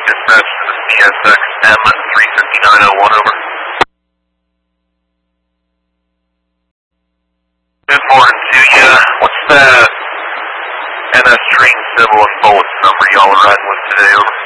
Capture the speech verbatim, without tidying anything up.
dispatch to the C S X M three fifty-nine oh one, over. Good morning to ya. What's the N S train symbol and bullets number y'all are riding with today, over?